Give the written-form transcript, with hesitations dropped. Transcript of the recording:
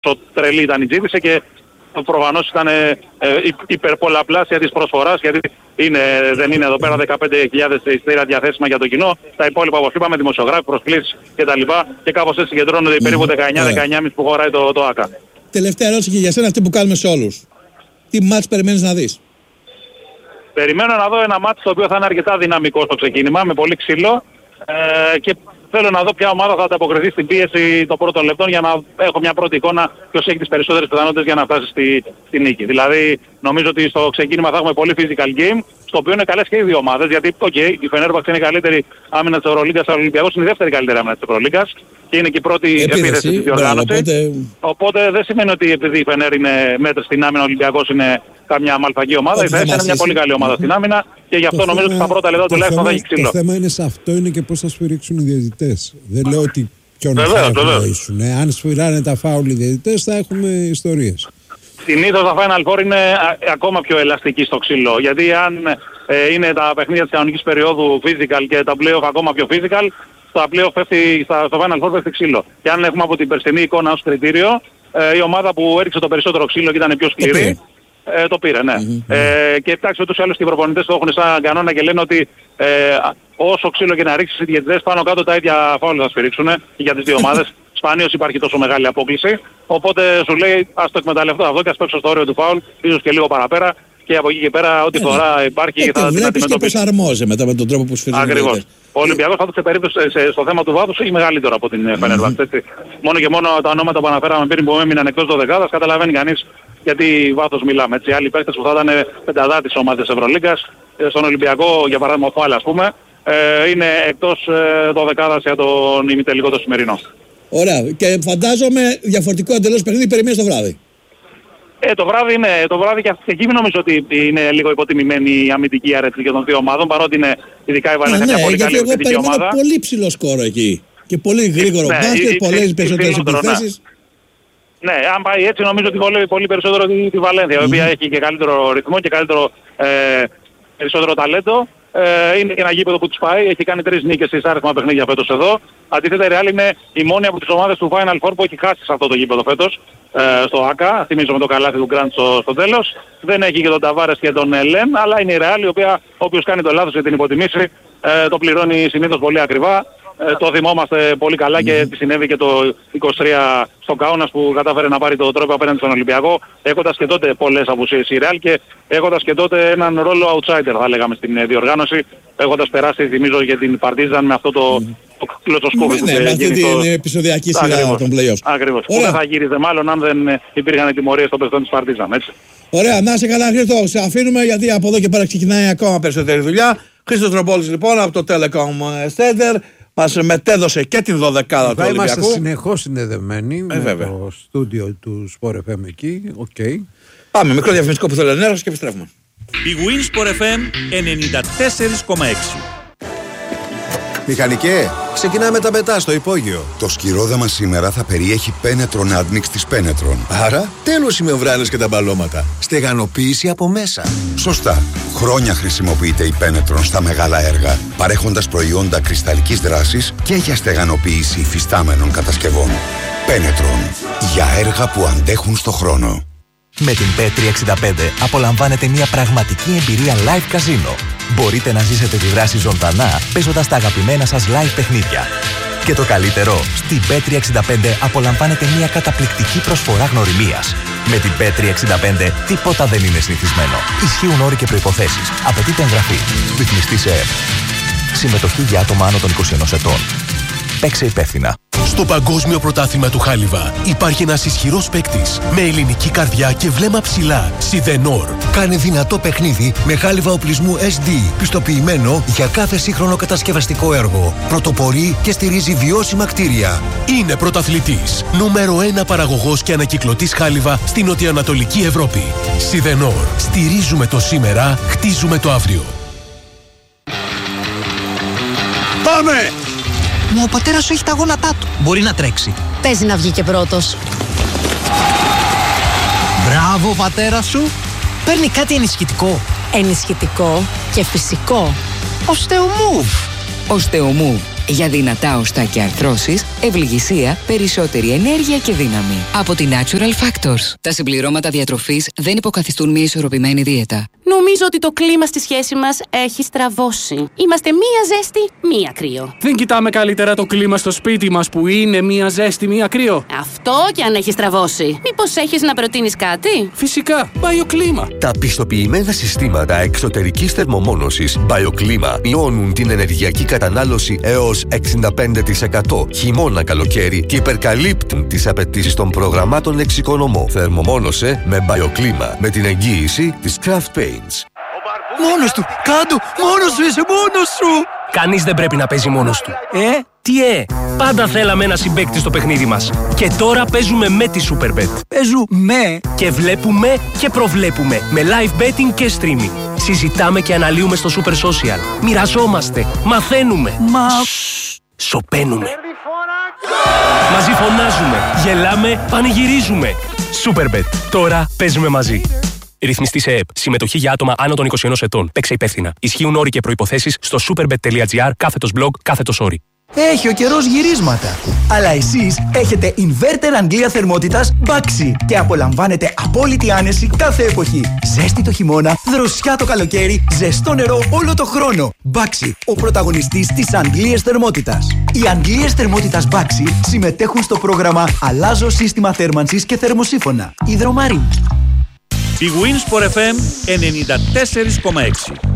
τρελή ήταν η ζήτηση και προφανώς ήταν υπερπολαπλάσια της προσφοράς, γιατί δεν είναι εδώ πέρα 15.000 εισιτήρια διαθέσιμα για το κοινό. Τα υπόλοιπα, όπως είπαμε, δημοσιογράφοι, προσκλήσεις κτλ. Και κάπως έτσι συγκεντρώνονται περίπου 19-19,5 που χωράει το ΆΚΑ. Τελευταία ερώτηση και για σένα, αυτή που κάνουμε σε όλους. Τι μάτς περιμένεις να δεις? Περιμένω να δω ένα μάτς το οποίο θα είναι αρκετά δυναμικό στο ξεκίνημα, με πολύ ξύλο, και θέλω να δω ποια ομάδα θα ανταποκριθεί στην πίεση των πρώτων λεπτών για να έχω μια πρώτη εικόνα ποιος έχει τις περισσότερες πιθανότητες για να φτάσει στη νίκη. Δηλαδή νομίζω ότι στο ξεκίνημα θα έχουμε πολύ physical game, στο οποίο είναι καλές και οι δύο ομάδες, γιατί η Φενέρμπαχτς είναι η καλύτερη άμυνα της Ευρωλίγκας, ο Ολυμπιακός είναι η δεύτερη καλύτερη άμυνα της Ευρωλίγκας και είναι και η πρώτη επίθεση της διοργάνωσης. Οπότε δεν σημαίνει ότι επειδή η Φενέρ είναι μέτρη στην άμυνα, ο Ολυμπιακός είναι καμιά μαλφαγή ομάδα. Η ΦΕΣ είναι μια πολύ καλή ομάδα στην άμυνα και γι' αυτό νομίζω ότι στα πρώτα λεπτά τουλάχιστον θα έχει ξύλο. Το θέμα είναι σε αυτό, είναι και πώς θα σφυρίξουν οι διαιτητές. Δεν λέω ότι ποιον θα ευνοήσουν. Αν σφυράνε τα φάουλ οι διαιτητές θα έχουμε ιστορίες. Συνήθως τα Final Four είναι ακόμα πιο ελαστική στο ξύλο, γιατί αν είναι τα παιχνίδια της κανονικής περίοδου physical και τα play-off ακόμα πιο physical, στα play-off πέφτει, στο Final Four πέφτει ξύλο. Και αν έχουμε από την περσινή εικόνα ως κριτήριο, η ομάδα που έριξε το περισσότερο ξύλο και ήταν πιο σκληρή, το πήρε, ναι. Και εντάξει, ούτως ή άλλως και οι προπονητές το έχουν σαν κανόνα και λένε ότι όσο ξύλο και να ρίξεις οι διαιτητές, πάνω κάτω τα ίδια φάουλ θα σφυρίξουν για τις δύο ομάδες. Σπανίως υπάρχει τόσο μεγάλη απόκληση. Οπότε σου λέει, ας το εκμεταλλευτώ αυτό και ας παίξω στο όριο του φάουλ, ίσως και λίγο παραπέρα. Και από εκεί και πέρα, ό,τι φορά υπάρχει θα την αντιμετωπίσει. Και προσαρμόζε μετά με τον τρόπο που σφυρίζουν. Ακριβώς. Ο Ολυμπιακός πάντως σε περίπτωση στο θέμα του βάθους έχει μεγαλύτερο από την Φενέρμπαχτς. Μόνο και μόνο τα ονόματα που αναφέραμε πριν που έμειναν εκτός 12, καταλαβαίνει κανείς γιατί βάθος μιλάμε. Έτσι, άλλοι παίκτες που θα ήταν πενταδάτης ομάδες Ευρωλίγκας, στον Ολυμπιακό για παράδειγμα ο Φάλ, ας πούμε, είναι εκτός 12 για τον ημιτελικό το σημερινό. Ωραία. Και φαντάζομαι διαφορετικό εντελώς παιχνίδι περιμένεις το βράδυ. Το βράδυ και εκεί νομίζω ότι είναι λίγο υποτιμημένη η αμυντική αρετή των δύο ομάδων, παρότι είναι ειδικά η Βαλένθια μια πολύ καλή αμυντική ομάδα. Εγώ περιμένω πολύ ψηλό σκόρο εκεί και πολύ γρήγορο μπάσκετ, πολλές περισσότερες επιθέσεις. Ναι, αν πάει έτσι νομίζω ότι βολεύει πολύ περισσότερο τη Βαλένθια, η οποία έχει και καλύτερο ρυθμό και περισσότερο ταλέντο. Είναι και ένα γήπεδο που τους πάει, έχει κάνει 3 νίκες σε άριθμα παιχνίδια φέτος εδώ. Αντίθετα η Real είναι η μόνη από τις ομάδες του Final Four που έχει χάσει σε αυτό το γήπεδο φέτος, στο ΆΚΑ, θυμίζω με το καλάθι του Γκραντ στο τέλος. Δεν έχει και τον Ταβάρες και τον Λεν, αλλά είναι η Real η οποία όποιος κάνει το λάθος για την υποτιμήσει το πληρώνει συνήθως πολύ ακριβά. Το θυμόμαστε πολύ καλά και τι συνέβη και το 23 στο Κάουνας που κατάφερε να πάρει το τρόπο απέναντι στον Ολυμπιακό, έχοντας και τότε πολλές απουσίες η Real και έχοντας και τότε έναν ρόλο outsider θα λέγαμε στην διοργάνωση, έχοντας περάσει θυμίζω για την Παρτίζαν με αυτό το κλωτσοσκούβι που με αυτή την επεισοδιακή σειρά των play-offs. Ακριβώς. Που δεν θα γύριζε μάλλον αν δεν υπήρχαν τιμωρίες στο παιχτών της Παρτίζαν, έτσι. Ωραία, να σε καλά Χρήστο, σε αφήνουμε γιατί από εδώ και πέρα ξεκινάει ακόμα περισσότερη δουλειά. Χρήστος Τροπόλης λοιπόν από το Telecom Center. Μας μετέδωσε και την 12η του Ολυμπιακού. Είμαστε συνεχώς συνδεδεμένοι με το στούντιο του Sport FM εκεί. Okay. Πάμε, μικρό διαφημιστικό που θέλω ενέρωση και επιστρέφουμε. Η Winsport FM 94,6. Μηχανικέ, ξεκινάμε τα πετά στο υπόγειο. Το σκυρόδεμα σήμερα θα περιέχει Penetron Admix της Penetron. Άρα, τέλος οι μεμβράνες και τα μπαλώματα. Στεγανοποίηση από μέσα. Σωστά. Χρόνια χρησιμοποιείται η Penetron στα μεγάλα έργα, παρέχοντας προϊόντα κρυσταλλικής δράσης και για στεγανοποίηση υφιστάμενων κατασκευών. Penetron. Για έργα που αντέχουν στο χρόνο. Με την Bet365 απολαμβάνετε μια πραγματική εμπειρία live casino. Μπορείτε να ζήσετε τη δράση ζωντανά παίζοντας τα αγαπημένα σας live παιχνίδια. Και το καλύτερο, στην Bet365 απολαμβάνετε μια καταπληκτική προσφορά γνωριμίας. Με την Bet365 τίποτα δεν είναι συνηθισμένο. Ισχύουν όροι και προϋποθέσεις. Απαιτείται εγγραφή. Ρυθμιστή σε ΕΕΠ. Συμμετοχή για άτομα άνω των 21 ετών. Παίξε υπεύθυνα. Στο Παγκόσμιο Πρωτάθλημα του Χάλιβα υπάρχει ένας ισχυρός παίκτης με ελληνική καρδιά και βλέμμα ψηλά. Σιδενόρ. Κάνε δυνατό παιχνίδι με χάλιβα οπλισμού SD, πιστοποιημένο για κάθε σύγχρονο κατασκευαστικό έργο. Πρωτοπορεί και στηρίζει βιώσιμα κτίρια. Είναι πρωταθλητής. Νούμερο 1 παραγωγός και ανακυκλωτής χάλιβα στην νοτιοανατολική Ευρώπη. Σιδενόρ. Στηρίζουμε το σήμερα, χτίζουμε το αύριο. Πάμε! Μα ο πατέρας σου έχει τα γόνατά του. Μπορεί να τρέξει. Παίζει να βγει και πρώτος. Μπράβο, ο πατέρας σου. Παίρνει κάτι ενισχυτικό. Ενισχυτικό και φυσικό. Οστεομούβ. Οστεομούβ Για δυνατά οστά και αρθρώσεις, ευληγησία, περισσότερη ενέργεια και δύναμη. Από τη Natural Factors. Τα συμπληρώματα διατροφής δεν υποκαθιστούν μια ισορροπημένη δίαιτα. Νομίζω ότι το κλίμα στη σχέση μας έχει στραβώσει. Είμαστε μία ζέστη, μία κρύο. Δεν κοιτάμε καλύτερα το κλίμα στο σπίτι μας που είναι μία ζέστη, μία κρύο? Αυτό κι αν έχει στραβώσει. Μήπως έχεις να προτείνεις κάτι? Φυσικά, BioClima. Τα πιστοποιημένα συστήματα εξωτερικής θερμομόνωσης BioClima μειώνουν την ενεργειακή κατανάλωση έως 65% χειμώνα-καλοκαίρι και υπερκαλύπτουν τις απαιτήσεις των προγραμμάτων εξοικονομώ. Θερμομόνωσε με BioClima με την εγγύηση της Kraft Paints. Μόνος του! Κάντο! Μόνος σου είσαι! Μόνος σου! Κανείς δεν πρέπει να παίζει μόνος του. Τι πάντα θέλαμε ένα συμπαίκτη στο παιχνίδι μας. Και τώρα παίζουμε με τη Superbet. Παίζουμε και βλέπουμε και προβλέπουμε με live betting και streaming. Συζητάμε και αναλύουμε στο Super Social. Μοιραζόμαστε, μαθαίνουμε. Σωπαίνουμε. Μαζί φωνάζουμε, γελάμε, πανηγυρίζουμε. Superbet. Τώρα παίζουμε μαζί. Ρυθμιστή σε ΕΕΠ. Συμμετοχή για άτομα άνω των 21 ετών. Παίξε υπεύθυνα. Ισχύουν όροι και προϋποθέσεις στο superbet.gr/blog/όροι. Έχει ο καιρός γυρίσματα. Αλλά εσείς έχετε inverter Αγγλία θερμότητας Baxi και απολαμβάνετε απόλυτη άνεση κάθε εποχή. Ζέστη το χειμώνα, δροσιά το καλοκαίρι, ζεστό νερό όλο το χρόνο. Baxi, ο πρωταγωνιστής της Αγγλίας θερμότητας. Οι Αγγλίες θερμότητας Baxi συμμετέχουν στο πρόγραμμα Αλλάζω σύστημα θέρμανσης και θερμοσύφωνα. Υδρομαρίνη. Η Wins for FM 94,6.